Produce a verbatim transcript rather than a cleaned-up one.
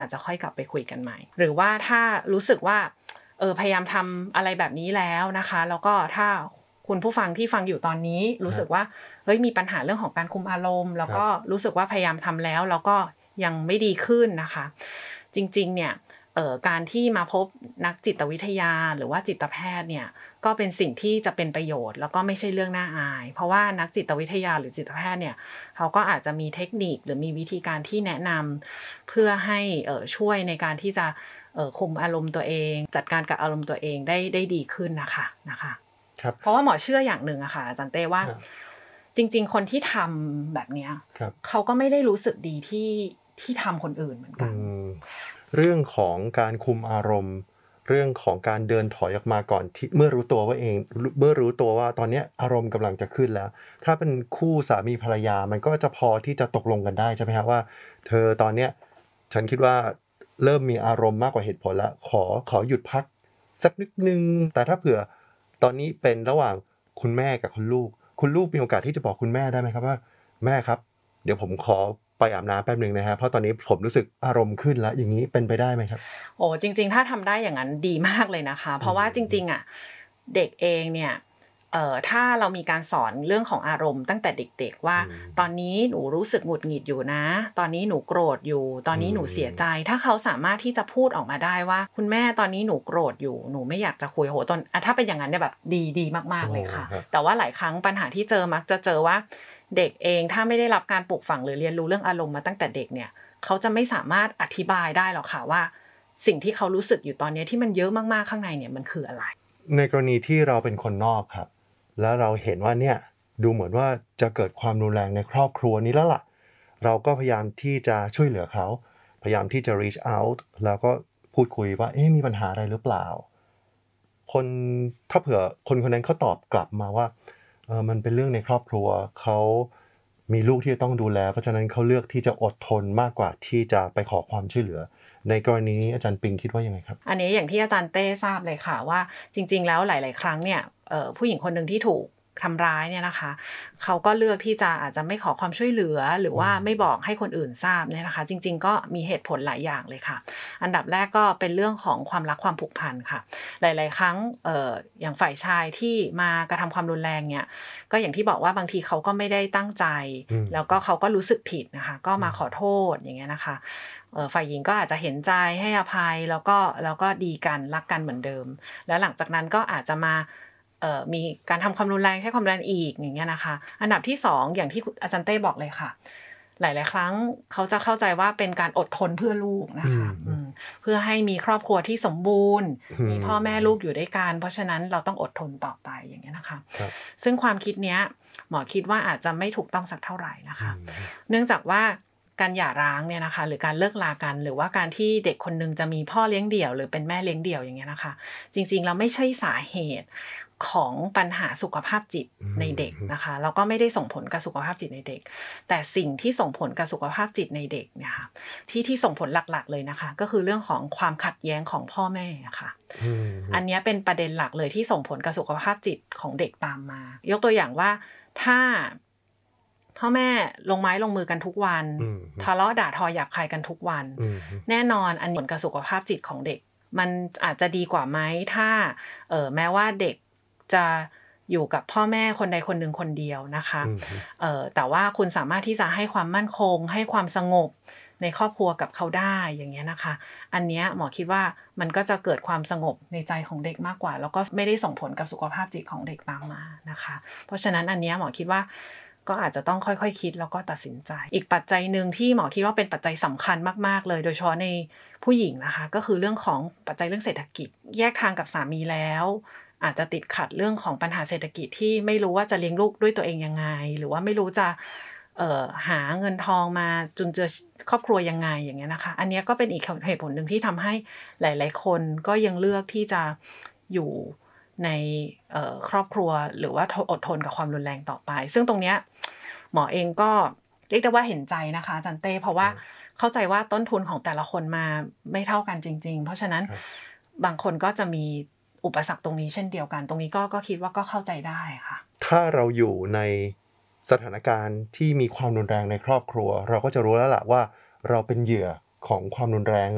อาจจะค่อยกลับไปคุยกันใหม่หรือว่าถ้ารู้สึกว่าเออพยายามทำอะไรแบบนี้แล้วนะคะแล้วก็ถ้าคุณผู้ฟังที่ฟังอยู่ตอนนี้รู้สึกว่าเฮ้ยมีปัญหาเรื่องของการคุมอารมณ์แล้วก็รู้สึกว่าพยายามทำแล้วแล้วก็ยังไม่ดีขึ้นนะคะจริงๆเนี่ยเอ่อการที่มาพบนักจิตวิทยาหรือว่าจิตแพทย์เนี่ยก็เป็นสิ่งที่จะเป็นประโยชน์แล้วก็ไม่ใช่เรื่องน่าอายเพราะว่านักจิตวิทยาหรือจิตแพทย์เนี่ยเขาก็อาจจะมีเทคนิคหรือมีวิธีการที่แนะนำเพื่อให้เอ่อช่วยในการที่จะเอ่อคุมอารมณ์ตัวเองจัดการกับอารมณ์ตัวเองได้ได้ดีขึ้นนะคะนะคะครับเพราะว่าหมอเชื่ออย่างหนึ่งอะค่ะอาจารย์เต้ว่าจริงๆคนที่ทำแบบเนี้ยเขาก็ไม่ได้รู้สึกดีที่ที่ทำคนอื่นเหมือนกันเรื่องของการคุมอารมณ์เรื่องของการเดินถอยออกมาก่อนที่เมื่อรู้ตัวว่าเองเมื่อรู้ตัวว่าตอนนี้อารมณ์กำลังจะขึ้นแล้วถ้าเป็นคู่สามีภรรยามันก็จะพอที่จะตกลงกันได้ใช่ไหมครับว่าเธอตอนเนี้ยฉันคิดว่าเริ่มมีอารมณ์มากกว่าเหตุผลแล้วขอขอหยุดพักสักนิดนึงแต่ถ้าเผื่อตอนนี้เป็นระหว่างคุณแม่กับคุณลูกคุณลูกมีโอกาสที่จะบอกคุณแม่ได้ไหมครับว่าแม่ครับเดี๋ยวผมขอไปอาบน้ำแป๊บนึงนะครับเพราะตอนนี้ผมรู้สึกอารมณ์ขึ้นแล้วอย่างนี้เป็นไปได้ไหมครับโอ้จริงๆถ้าทำได้อย่างนั้นดีมากเลยนะคะเพราะว่าจริงๆอ่ะเด็กเองเนี่ยเอ่อถ้าเรามีการสอนเรื่องของอารมณ์ตั้งแต่เด็กๆว่าตอนนี้หนูรู้สึกหงุดหงิดอยู่นะตอนนี้หนูโกรธอยู่ตอนนี้หนูเสียใจถ้าเขาสามารถที่จะพูดออกมาได้ว่าคุณแม่ตอนนี้หนูโกรธอยู่หนูไม่อยากจะคุยโหตอนถ้าเป็นอย่างนั้นเนี่ยแบบดีดีมากๆเลยค่ะแต่ว่าหลายครั้งปัญหาที่เจอมักจะเจอว่าเด็กเองถ้าไม่ได้รับการปลูกฝังหรือเรียนรู้เรื่องอารมณ์มาตั้งแต่เด็กเนี่ยเขาจะไม่สามารถอธิบายได้หรอกค่ะว่าสิ่งที่เขารู้สึกอยู่ตอนนี้ที่มันเยอะมากๆข้างในเนี่ยมันคืออะไรในกรณีที่เราเป็นคนนอกครับแล้วเราเห็นว่าเนี่ยดูเหมือนว่าจะเกิดความรุนแรงในครอบครัวนี้แล้วล่ะเราก็พยายามที่จะช่วยเหลือเขาพยายามที่จะ reach out แล้วก็พูดคุยว่าเอ๊ะมีปัญหาอะไรหรือเปล่าคนถ้าเผื่อคนคนนั้นเขาตอบกลับมาว่าเออมันเป็นเรื่องในครอบครัวเขามีลูกที่จะต้องดูแลเพราะฉะนั้นเขาเลือกที่จะอดทนมากกว่าที่จะไปขอความช่วยเหลือในกรณีนี้อาจารย์ปิงคิดว่ายังไงครับอันนี้อย่างที่อาจารย์เต้ทราบเลยค่ะว่าจริงๆแล้วหลายๆครั้งเนี่ยเอ่อผู้หญิงคนหนึ่งที่ถูกทำร้ายเนี่ยนะคะเขาก็เลือกที่จะอาจจะไม่ขอความช่วยเหลือหรือว่าไม่บอกให้คนอื่นทราบเนี่ยนะคะจริงๆก็มีเหตุผลหลายอย่างเลยค่ะอันดับแรกก็เป็นเรื่องของความรักความผูกพันค่ะหลายๆครั้งเอ่ออย่างฝ่ายชายที่มากระทำความรุนแรงเนี่ยก็อย่างที่บอกว่าบางทีเขาก็ไม่ได้ตั้งใจแล้วก็เขาก็รู้สึกผิดนะคะก็มาขอโทษอย่างเงี้ยนะคะเอ่อฝ่ายหญิงก็อาจจะเห็นใจให้อภัยแล้วก็แล้วก็ดีกันรักกันเหมือนเดิมแล้วหลังจากนั้นก็อาจจะมาเอ่อมีการทำความรุนแรงใช้ความรุนแรงอีกอย่างเงี้ยนะคะอันดับที่สองอย่างที่อาจารย์เต้บอกเลยค่ะหลายๆครั้งเขาจะเข้าใจว่าเป็นการอดทนเพื่อลูกนะคะเพื่อให้มีครอบครัวที่สมบูรณ์มีพ่อแม่ลูกอยู่ด้วยกันเพราะฉะนั้นเราต้องอดทนต่อไปอย่างเงี้ยนะคะซึ่งความคิดเนี้ยหมอคิดว่าอาจจะไม่ถูกต้องสักเท่าไหร่นะคะเนื่องจากว่าการหย่าร้างเนี่ยนะคะหรือการเลิกลากันหรือว่าการที่เด็กคนนึงจะมีพ่อเลี้ยงเดี่ยวหรือเป็นแม่เลี้ยงเดี่ยวอย่างเงี้ยนะคะจริงๆแล้วไม่ใช่สาเหตุของปัญหาสุขภาพจิตในเด็กนะคะแล้วก็ไม่ได้ส่งผลกับสุขภาพจิตในเด็กแต่สิ่งที่ส่งผลกับสุขภาพจิตในเด็กเนี่ยค่ะที่ที่ส่งผลหลักๆเลยนะคะก็คือเรื่องของความขัดแย้งของพ่อแม่ค่ะอันนี้เป็นประเด็นหลักเลยที่ส่งผลกับสุขภาพจิตของเด็กตามมายกตัวอย่างว่าถ้าพ่อแม่ลงไม้ลงมือกันทุกวันทะเลาะด่าทอหยาบคายกันทุกวันแน่นอนอันนี้ผลกับสุขภาพจิตของเด็กมันอาจจะดีกว่าไหมถ้าเอ่อแม้ว่าเด็กจะอยู่กับพ่อแม่คนใดคนหนึ่งคนเดียวนะคะเอ่อแต่ว่าคุณสามารถที่จะให้ความมั่นคงให้ความสงบในครอบครัวกับเขาได้อย่างเงี้ยนะคะอันเนี้ยหมอคิดว่ามันก็จะเกิดความสงบในใจของเด็กมากกว่าแล้วก็ไม่ได้ส่งผลกับสุขภาพจิตของเด็กตามมานะคะเพราะฉะนั้นอันเนี้ยหมอคิดว่าก็อาจจะต้องค่อยๆ ค, คิดแล้วก็ตัดสินใจอีกปัจจัยนึงที่หมอคิดว่าเป็นปัจจัยสำคัญมากๆเลยโดยเฉพาะในผู้หญิงนะคะก็คือเรื่องของปัจจัยเรื่องเศรษฐกิจแยกทางกับสามีแล้วอาจจะติดขัดเรื่องของปัญหาเศรษฐกิจที่ไม่รู้ว่าจะเลี้ยงลูกด้วยตัวเองยังไงหรือว่าไม่รู้จะเอ่อหาเงินทองมาจุนเจือครอบครัวยังไงอย่างเงี้ยนะคะอันนี้ก็เป็นอีกเหตุผลหนึ่งที่ทำให้หลายๆคนก็ยังเลือกที่จะอยู่ในครอบครัวหรือว่าอดทนกับความรุนแรงต่อไปซึ่งตรงเนี้ยหมอเองก็เรียกได้ว่าเห็นใจนะคะอาจารย์เต้เพราะว่าเข้าใจว่าต้นทุนของแต่ละคนมาไม่เท่ากันจริงๆเพราะฉะนั้นบางคนก็จะมีอุปสรรคตรงนี้เช่นเดียวกันตรงนี้ก็ก็คิดว่าก็เข้าใจได้ค่ะถ้าเราอยู่ในสถานการณ์ที่มีความรุนแรงในครอบครัวเราก็จะรู้แล้วล่ะว่าเราเป็นเหยื่อของความรุนแรง